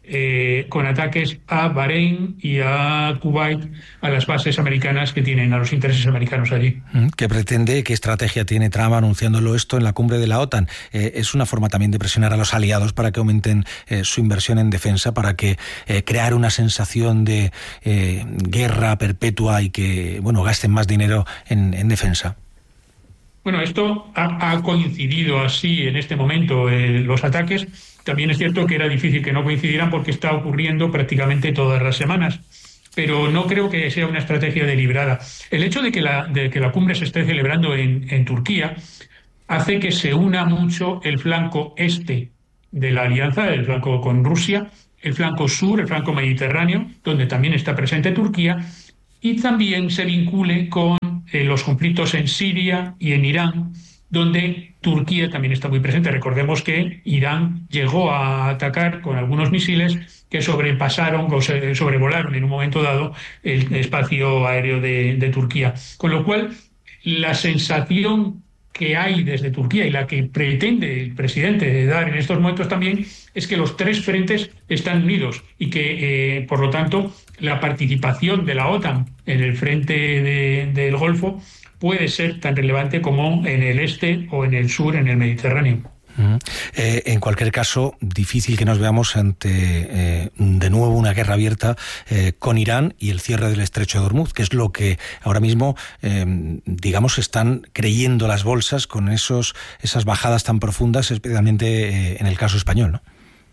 eh, con ataques a Bahrein y a Kuwait, a las bases americanas que tienen, a los intereses americanos allí. ¿Qué pretende, qué estrategia tiene Trump anunciándolo esto en la cumbre de la OTAN? Eh, ¿Es una forma también de presionar a los aliados para que aumenten eh, su inversión en defensa, para que eh, crear una sensación de eh, guerra perpetua y que, bueno, gasten más dinero en, en defensa? Bueno, esto ha, ha coincidido así en este momento, eh, los ataques. También es cierto que era difícil que no coincidieran porque está ocurriendo prácticamente todas las semanas. Pero no creo que sea una estrategia deliberada. El hecho de que la, de que la cumbre se esté celebrando en, en Turquía hace que se una mucho el flanco este de la alianza, el flanco con Rusia, el flanco sur, el flanco mediterráneo, donde también está presente Turquía, y también se vincule con eh, los conflictos en Siria y en Irán, donde Turquía también está muy presente. Recordemos que Irán llegó a atacar con algunos misiles que sobrepasaron o sobrevolaron en un momento dado el espacio aéreo de, de Turquía. Con lo cual, la sensación que hay desde Turquía y la que pretende el presidente dar en estos momentos también es que los tres frentes están unidos y que, eh, por lo tanto, la participación de la OTAN en el frente de, del Golfo puede ser tan relevante como en el este o en el sur, en el Mediterráneo. Uh-huh. Eh, en cualquier caso, difícil que nos veamos ante eh, de nuevo una guerra abierta eh, con Irán y el cierre del estrecho de Hormuz, que es lo que ahora mismo, eh, digamos, están creyendo las bolsas con esos esas bajadas tan profundas, especialmente eh, en el caso español, ¿no?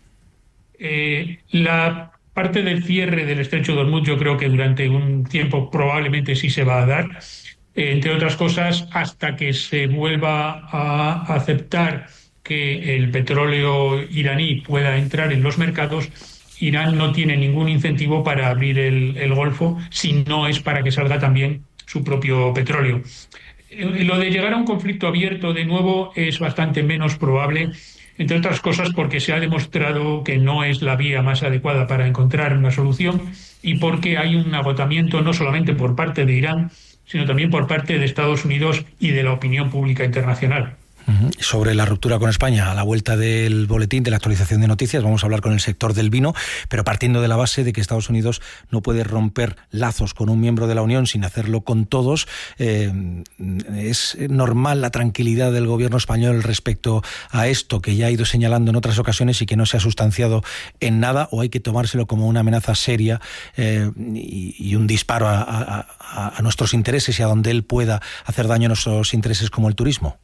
Eh, la parte del cierre del estrecho de Hormuz yo creo que durante un tiempo probablemente sí se va a dar, eh, entre otras cosas, hasta que se vuelva a aceptar que el petróleo iraní pueda entrar en los mercados. Irán no tiene ningún incentivo para abrir el, el Golfo si no es para que salga también su propio petróleo. Lo de llegar a un conflicto abierto de nuevo es bastante menos probable, entre otras cosas porque se ha demostrado que no es la vía más adecuada para encontrar una solución y porque hay un agotamiento no solamente por parte de Irán, sino también por parte de Estados Unidos y de la opinión pública internacional. Uh-huh. Sobre la ruptura con España, a la vuelta del boletín de la actualización de noticias vamos a hablar con el sector del vino, pero partiendo de la base de que Estados Unidos no puede romper lazos con un miembro de la Unión sin hacerlo con todos. Eh, ¿Es normal la tranquilidad del gobierno español respecto a esto que ya ha ido señalando en otras ocasiones y que no se ha sustanciado en nada, o hay que tomárselo como una amenaza seria eh, y, y un disparo a, a, a nuestros intereses y a donde él pueda hacer daño a nuestros intereses como el turismo?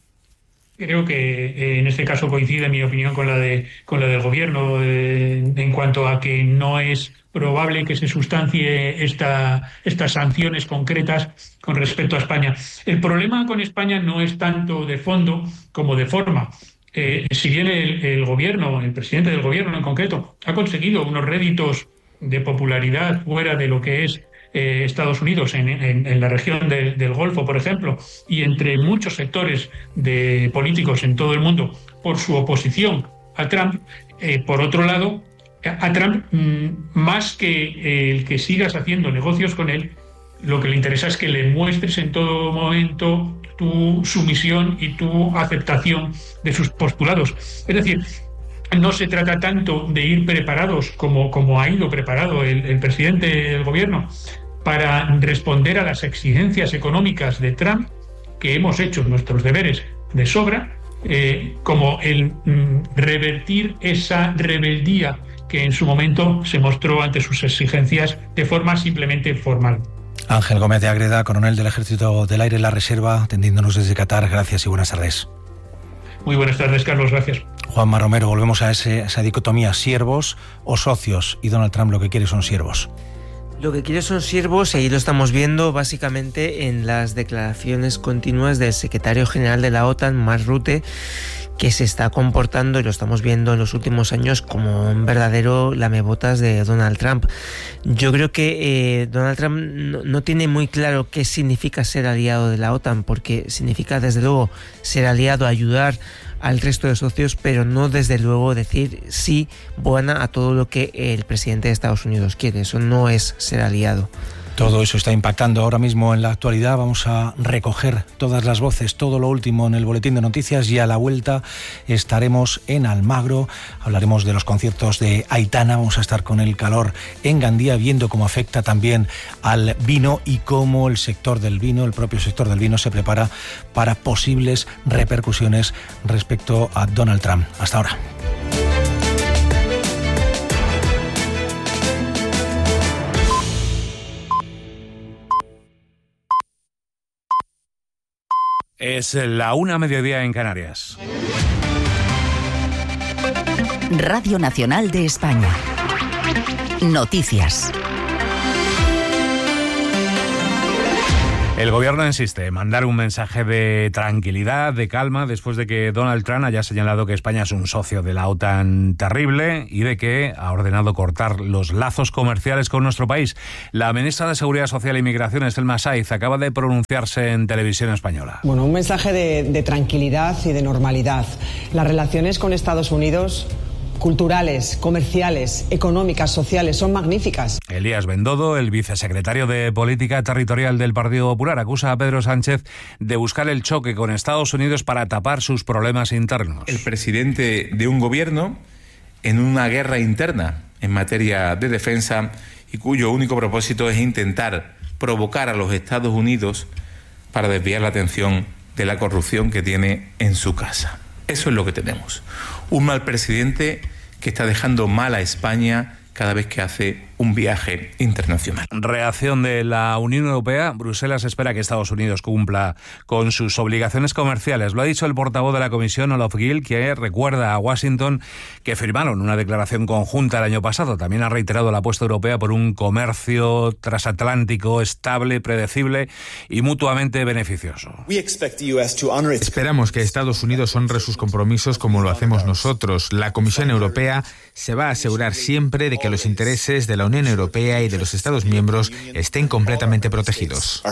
Creo que eh, en este caso coincide mi opinión con la de con la del gobierno eh, en cuanto a que no es probable que se sustancie esta, estas sanciones concretas con respecto a España. El problema con España no es tanto de fondo como de forma. Eh, si bien el, el gobierno, el presidente del gobierno en concreto, ha conseguido unos réditos de popularidad fuera de lo que es Eh, Estados Unidos, en, en, en la región de, del Golfo, por ejemplo, y entre muchos sectores de políticos en todo el mundo por su oposición a Trump, eh, por otro lado, a Trump, mmm, más que eh, el que sigas haciendo negocios con él, lo que le interesa es que le muestres en todo momento tu sumisión y tu aceptación de sus postulados. Es decir, no se trata tanto de ir preparados como, como ha ido preparado el, el presidente del gobierno para responder a las exigencias económicas de Trump, que hemos hecho nuestros deberes de sobra, eh, como el mm, revertir esa rebeldía que en su momento se mostró ante sus exigencias de forma simplemente formal. Ángel Gómez de Ágreda, coronel del Ejército del Aire en la Reserva, atendiéndonos desde Qatar. Gracias y buenas tardes. Muy buenas tardes, Carlos. Gracias. Juanma Romero, volvemos a ese, esa dicotomía, siervos o socios, y Donald Trump lo que quiere son siervos. Lo que quiere son siervos, y ahí lo estamos viendo básicamente en las declaraciones continuas del secretario general de la OTAN, Mark Rutte, que se está comportando, y lo estamos viendo en los últimos años, como un verdadero lamebotas de Donald Trump. Yo creo que eh, Donald Trump no, no tiene muy claro qué significa ser aliado de la OTAN, porque significa desde luego ser aliado, ayudar al resto de socios, pero no desde luego decir sí, buena a todo lo que el presidente de Estados Unidos quiere. Eso no es ser aliado. Todo eso está impactando ahora mismo en la actualidad. Vamos a recoger todas las voces, todo lo último en el boletín de noticias, y a la vuelta estaremos en Almagro. Hablaremos de los conciertos de Aitana. Vamos a estar con el calor en Gandía, viendo cómo afecta también al vino y cómo el sector del vino, el propio sector del vino, se prepara para posibles repercusiones respecto a Donald Trump. Hasta ahora. Es la una mediodía en Canarias. Radio Nacional de España. Noticias. El gobierno insiste en mandar un mensaje de tranquilidad, de calma, después de que Donald Trump haya señalado que España es un socio de la OTAN terrible y de que ha ordenado cortar los lazos comerciales con nuestro país. La ministra de Seguridad Social e Inmigración, Selma Saiz, acaba de pronunciarse en televisión española. Bueno, un mensaje de, de tranquilidad y de normalidad. Las relaciones con Estados Unidos, culturales, comerciales, económicas, sociales, son magníficas. Elías Bendodo, el vicesecretario de Política Territorial del Partido Popular, acusa a Pedro Sánchez de buscar el choque con Estados Unidos para tapar sus problemas internos. El presidente de un gobierno en una guerra interna en materia de defensa y cuyo único propósito es intentar provocar a los Estados Unidos para desviar la atención de la corrupción que tiene en su casa. Eso es lo que tenemos. Un mal presidente que está dejando mal a España cada vez que hace un viaje internacional. Reacción de la Unión Europea. Bruselas espera que Estados Unidos cumpla con sus obligaciones comerciales. Lo ha dicho el portavoz de la Comisión, Olof Gill, que recuerda a Washington que firmaron una declaración conjunta el año pasado. También ha reiterado la apuesta europea por un comercio transatlántico estable, predecible y mutuamente beneficioso. Esperamos que Estados Unidos honre sus compromisos como lo hacemos nosotros. La Comisión Europea se va a asegurar siempre de que los intereses de la Unión Europea y de los Estados miembros estén completamente protegidos.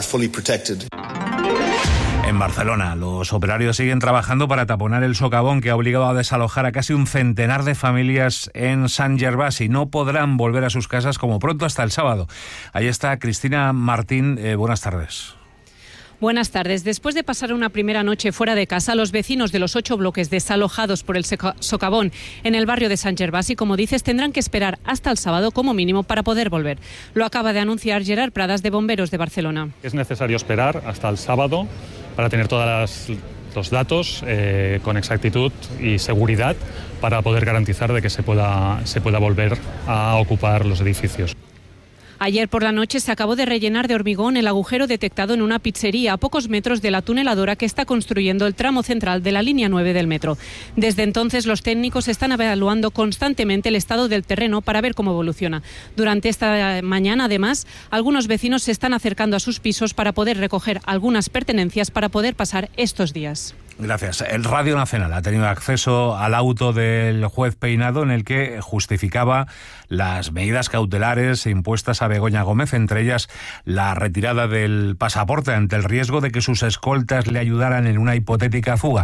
En Barcelona, los operarios siguen trabajando para taponar el socavón que ha obligado a desalojar a casi un centenar de familias en Sant Gervasi. No podrán volver a sus casas como pronto hasta el sábado. Ahí está Cristina Martín. Eh, buenas tardes. Buenas tardes. Después de pasar una primera noche fuera de casa, los vecinos de los ocho bloques desalojados por el socavón en el barrio de Sant Gervasi, como dices, tendrán que esperar hasta el sábado como mínimo para poder volver. Lo acaba de anunciar Gerard Pradas, de Bomberos de Barcelona. Es necesario esperar hasta el sábado para tener todos los datos eh, con exactitud y seguridad para poder garantizar de que se pueda, se pueda volver a ocupar los edificios. Ayer por la noche se acabó de rellenar de hormigón el agujero detectado en una pizzería a pocos metros de la tuneladora que está construyendo el tramo central de la línea nueve del metro. Desde entonces los técnicos están evaluando constantemente el estado del terreno para ver cómo evoluciona. Durante esta mañana, además, algunos vecinos se están acercando a sus pisos para poder recoger algunas pertenencias para poder pasar estos días. Gracias. El Radio Nacional ha tenido acceso al auto del juez Peinado en el que justificaba las medidas cautelares impuestas a Begoña Gómez, entre ellas la retirada del pasaporte ante el riesgo de que sus escoltas le ayudaran en una hipotética fuga.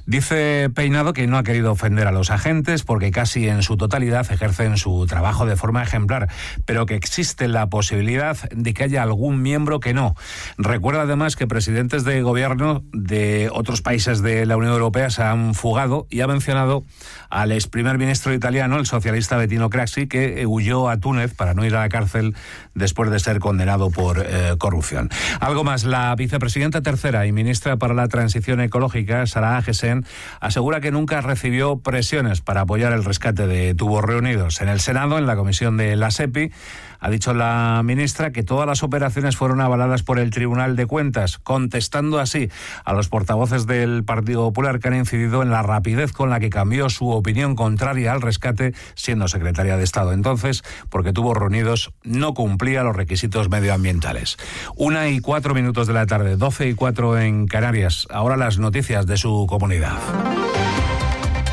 Dice Peinado que no ha querido ofender a los agentes porque casi en su totalidad ejercen su trabajo de forma ejemplar, pero que existe la posibilidad de que haya algún miembro que no. Recuerda además que presidentes de gobierno de otros países de la Unión Europea se han fugado y ha mencionado al ex primer ministro italiano, el socialista Bettino Craxi, que huyó a Túnez para no ir a la cárcel después de ser condenado por eh, corrupción. Algo más, la vicepresidenta tercera y ministra para la Transición Ecológica, Sara Agesen, asegura que nunca recibió presiones para apoyar el rescate de tubos reunidos. En el Senado, en la comisión de la SEPI, ha dicho la ministra que todas las operaciones fueron avaladas por el Tribunal de Cuentas, contestando así a los portavoces del Partido Popular que han incidido en la rapidez con la que cambió su opinión contraria al rescate siendo secretaria de Estado entonces, porque Tubos Reunidos no cumplía los requisitos medioambientales. Una y cuatro minutos de la tarde, doce y cuatro en Canarias. Ahora las noticias de su comunidad.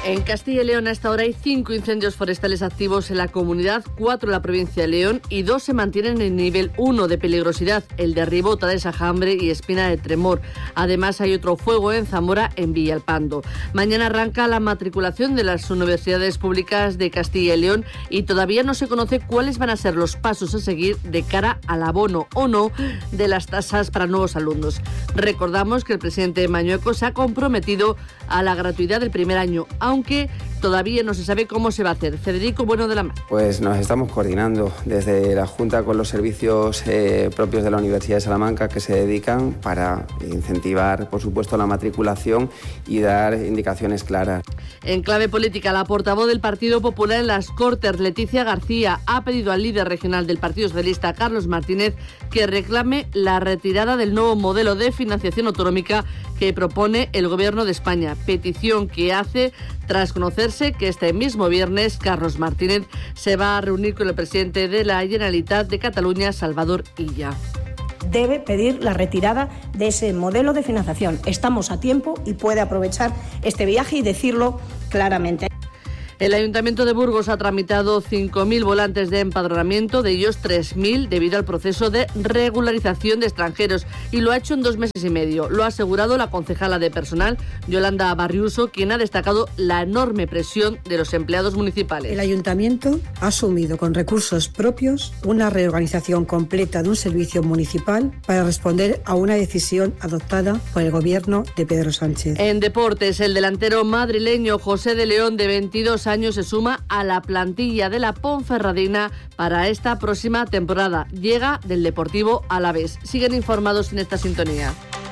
En Castilla y León a esta hora hay cinco incendios forestales activos en la comunidad, cuatro en la provincia de León y dos se mantienen en nivel uno de peligrosidad, el de Ribota de Sajambre y Espina de Tremor. Además hay otro fuego en Zamora, en Villalpando. Mañana arranca la matriculación de las universidades públicas de Castilla y León y todavía no se conoce cuáles van a ser los pasos a seguir de cara al abono o no de las tasas para nuevos alumnos. Recordamos que el presidente Mañueco se ha comprometido a la gratuidad del primer año, aunque todavía no se sabe cómo se va a hacer. Federico Bueno de la Mar. Pues nos estamos coordinando desde la Junta con los servicios eh, propios de la Universidad de Salamanca que se dedican para incentivar, por supuesto, la matriculación y dar indicaciones claras. En clave política, la portavoz del Partido Popular en las Cortes, Leticia García, ha pedido al líder regional del Partido Socialista, Carlos Martínez, que reclame la retirada del nuevo modelo de financiación autonómica que propone el Gobierno de España. Petición que hace tras conocerse que este mismo viernes Carlos Martínez se va a reunir con el presidente de la Generalitat de Cataluña, Salvador Illa. Debe pedir la retirada de ese modelo de financiación. Estamos a tiempo y puede aprovechar este viaje y decirlo claramente. El Ayuntamiento de Burgos ha tramitado cinco mil volantes de empadronamiento, de ellos tres mil debido al proceso de regularización de extranjeros, y lo ha hecho en dos meses y medio. Lo ha asegurado la concejala de personal, Yolanda Barriuso, quien ha destacado la enorme presión de los empleados municipales. El Ayuntamiento ha asumido con recursos propios una reorganización completa de un servicio municipal para responder a una decisión adoptada por el Gobierno de Pedro Sánchez. En deportes, el delantero madrileño José de León, de veintidós años, se suma a la plantilla de la Ponferradina para esta próxima temporada. Llega del Deportivo Alavés. Siguen informados en esta sintonía.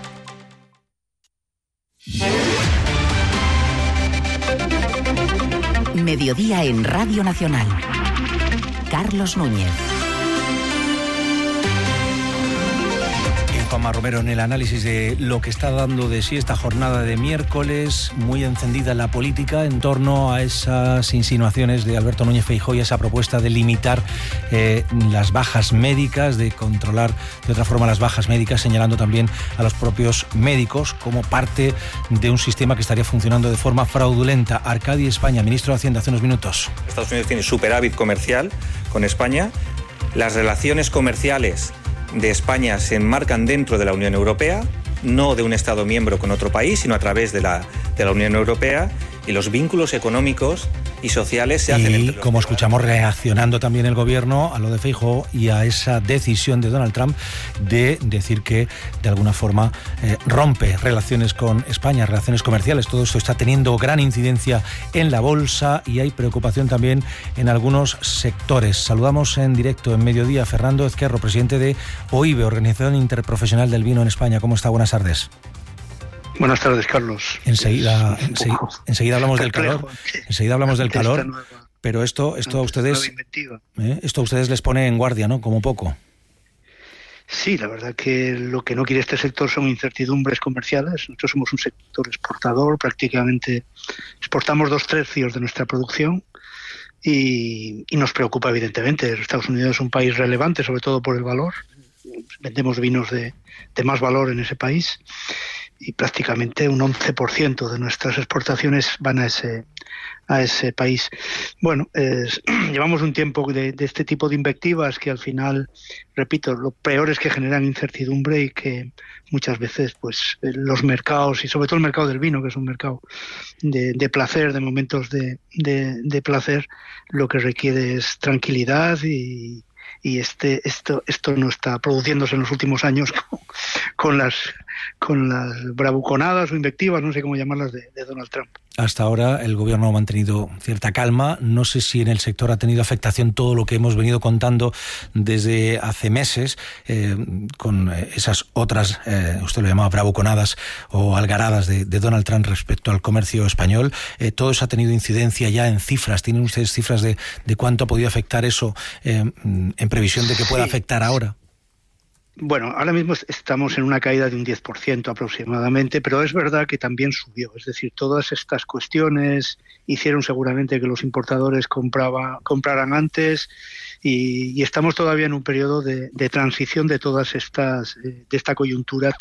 Mediodía en Radio Nacional. Carlos Núñez. Juanma Romero en el análisis de lo que está dando de sí esta jornada de miércoles, muy encendida en la política en torno a esas insinuaciones de Alberto Núñez Feijóo y esa propuesta de limitar eh, las bajas médicas, de controlar de otra forma las bajas médicas, señalando también a los propios médicos como parte de un sistema que estaría funcionando de forma fraudulenta. Arcadi España, ministro de Hacienda, hace unos minutos. Estados Unidos tiene superávit comercial con España, las relaciones comerciales de España se enmarcan dentro de la Unión Europea, no de un Estado miembro con otro país, sino a través de la, de la Unión Europea, y los vínculos económicos y sociales se hacen. Y como escuchamos, reaccionando también el gobierno a lo de Feijóo y a esa decisión de Donald Trump de decir que de alguna forma eh, rompe relaciones con España, relaciones comerciales. Todo esto está teniendo gran incidencia en la bolsa y hay preocupación también en algunos sectores. Saludamos en directo en Mediodía a Fernando Ezquerro, presidente de O I B E, Organización Interprofesional del Vino en España. ¿Cómo está? Buenas tardes. Buenas tardes, Carlos. Enseguida, enseguida, enseguida hablamos del calor. Enseguida hablamos del calor. Pero esto, esto a ustedes, ¿eh? esto a ustedes les pone en guardia, ¿no? Como poco. Sí, la verdad que lo que no quiere este sector son incertidumbres comerciales. Nosotros somos un sector exportador, prácticamente exportamos dos tercios de nuestra producción y, y nos preocupa evidentemente. Estados Unidos es un país relevante, sobre todo por el valor. Vendemos vinos de, de más valor en ese país. Y prácticamente un once por ciento de nuestras exportaciones van a ese a ese país. Bueno, es, llevamos un tiempo de, de este tipo de invectivas que al final, repito, lo peor es que generan incertidumbre y que muchas veces pues los mercados, y sobre todo el mercado del vino, que es un mercado de, de placer, de momentos de, de, de placer, lo que requiere es tranquilidad y y este esto esto no está produciéndose en los últimos años con, con las con las bravuconadas o invectivas, no sé cómo llamarlas, de, de Donald Trump. Hasta ahora el gobierno ha mantenido cierta calma. No sé si en el sector ha tenido afectación todo lo que hemos venido contando desde hace meses, eh, con esas otras, eh, usted lo llamaba bravuconadas o algaradas de, de Donald Trump respecto al comercio español. Eh, todo eso ha tenido incidencia ya en cifras. ¿Tienen ustedes cifras de, de cuánto ha podido afectar eso eh, en previsión de que pueda sí. afectar ahora? Bueno, ahora mismo estamos en una caída de un diez por ciento aproximadamente, pero es verdad que también subió. Es decir, todas estas cuestiones hicieron seguramente que los importadores compraba, compraran antes y, y estamos todavía en un periodo de, de transición de todas estas, de esta coyuntura tan,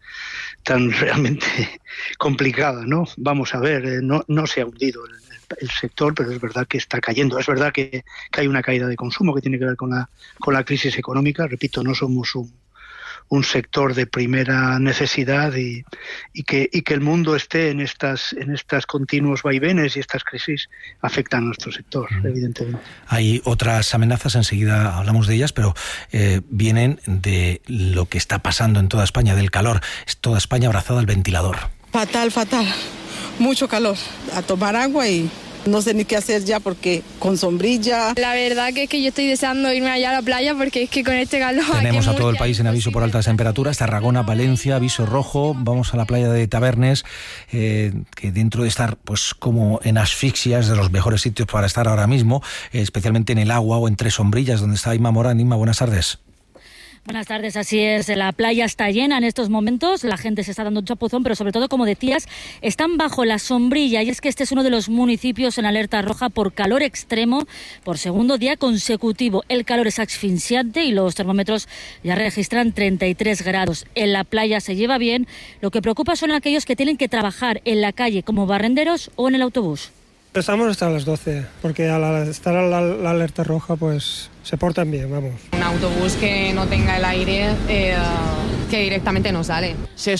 tan realmente complicada, ¿no? Vamos a ver, eh, no, no se ha hundido el, el sector, pero es verdad que está cayendo. Es verdad que, que hay una caída de consumo que tiene que ver con la, con la crisis económica. Repito, no somos un, un sector de primera necesidad y, y, que, y que el mundo esté en estas, en estas continuos vaivenes y estas crisis afectan a nuestro sector, mm. evidentemente. Hay otras amenazas, enseguida hablamos de ellas, pero eh, vienen de lo que está pasando en toda España, del calor. Es toda España abrazada al ventilador. Fatal, fatal. Mucho calor. A tomar agua y no sé ni qué hacer ya porque con sombrilla. La verdad que es que yo estoy deseando irme allá a la playa porque es que con este calor... Tenemos a todo el país en aviso por altas temperaturas, Tarragona, Valencia, aviso rojo. Vamos a la playa de Tabernes, eh, que dentro de estar pues como en asfixia es de los mejores sitios para estar ahora mismo, eh, especialmente en el agua o entre sombrillas, donde está Inma Morán. Inma, buenas tardes. Buenas tardes, así es, la playa está llena en estos momentos, la gente se está dando un chapuzón, pero sobre todo, como decías, están bajo la sombrilla, y es que este es uno de los municipios en alerta roja por calor extremo por segundo día consecutivo. El calor es asfixiante y los termómetros ya registran treinta y tres grados. En la playa se lleva bien, lo que preocupa son aquellos que tienen que trabajar en la calle como barrenderos o en el autobús. Estamos hasta las doce, porque al estar a la, la alerta roja, pues se portan bien, vamos. Un autobús que no tenga el aire, eh, que directamente no sale. Se